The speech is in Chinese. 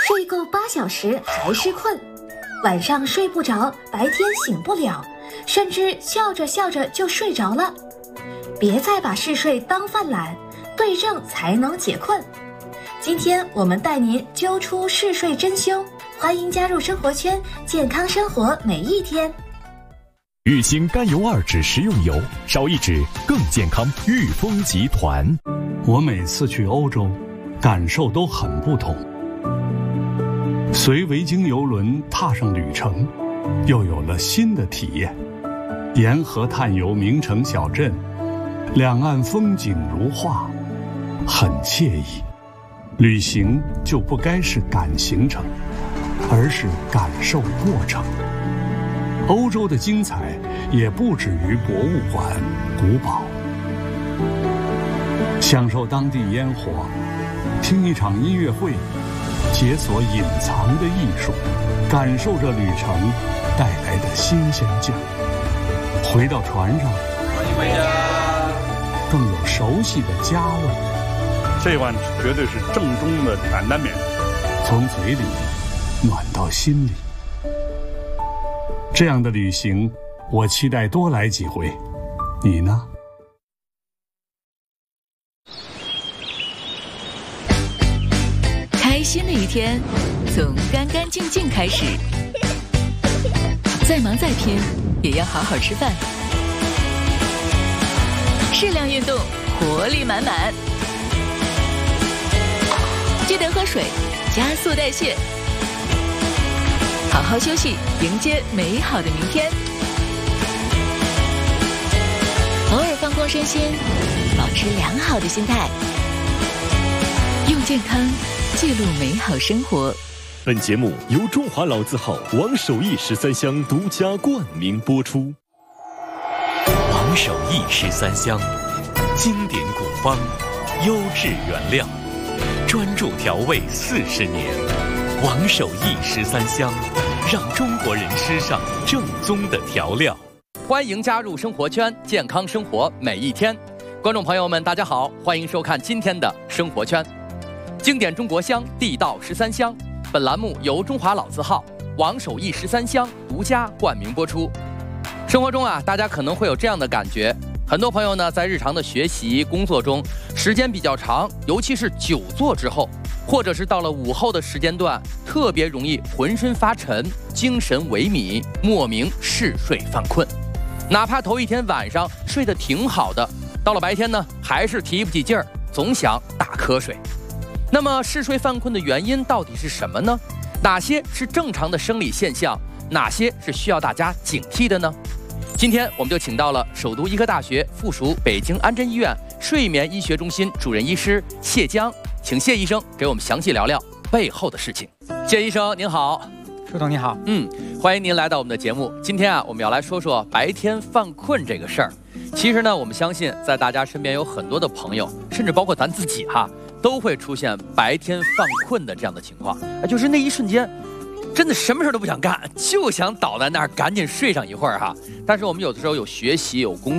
睡够8小时还是困，晚上睡不着，白天醒不了，甚至笑着笑着就睡着了。别再把嗜睡当饭懒，对症才能解困。今天我们带您揪出嗜睡真凶，欢迎加入生活圈，健康生活每一天。 玉兴甘油2酯食用油，少1酯更健康。裕丰集团。 我每次去欧洲，感受都很不同。随维京邮轮踏上旅程，又有了新的体验。沿河探游名城小镇，两岸风景如画，很惬意。旅行就不该是赶行程，而是感受过程。欧洲的精彩也不止于博物馆、古堡。享受当地烟火，听一场音乐会，解锁隐藏的艺术，感受着旅程带来的新鲜劲。回到船上， 欢迎回家， 更有熟悉的家味。 这碗绝对是正宗的担担面， 从嘴里暖到心里。这样的旅行，我期待多来几回。你呢？ 开心的一天，从干干净净开始。再忙再拼，也要好好吃饭。适量运动，活力满满。记得喝水，加速代谢。好好休息，迎接美好的明天。偶尔放空身心，保持良好的心态，用健康记录美好生活。 本节目由中华老字号王守义13香独家冠名播出。 王守义13香，经典古方，优质原料，专注调味40年。王守义13香，让中国人吃上正宗的调料。 欢迎加入生活圈，健康生活每一天。观众朋友们，大家好，欢迎收看今天的生活圈。经典中国香，地道13香。本栏目由中华老字号王守义13香独家冠名播出。生活中啊，大家可能会有这样的感觉，很多朋友呢在日常的学习工作中时间比较长，尤其是久坐之后，或者是到了午后的时间段，特别容易浑身发沉，精神萎靡，莫名嗜睡犯困。哪怕头一天晚上睡得挺好的，到了白天呢，还是提不起劲儿，总想打瞌睡。那么嗜睡犯困的原因到底是什么呢？哪些是正常的生理现象？哪些是需要大家警惕的呢？今天我们就请到了首都医科大学附属北京安贞医院睡眠医学中心主任医师谢江，请谢医生给我们详细聊聊背后的事情。谢医生您好。 舒总你好。 欢迎您来到我们的节目。今天啊，我们要来说说白天犯困这个事儿。其实呢，我们相信在大家身边有很多的朋友，甚至包括咱自己哈，都会出现白天犯困的这样的情况，就是那一瞬间真的什么事都不想干，就想倒在那儿赶紧睡上一会儿哈。但是我们有的时候有学习有工